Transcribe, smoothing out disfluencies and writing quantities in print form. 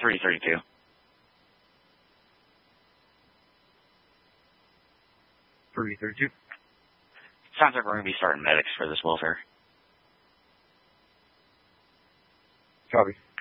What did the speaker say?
332. Sounds like we're going to be starting medics for this welfare. Copy.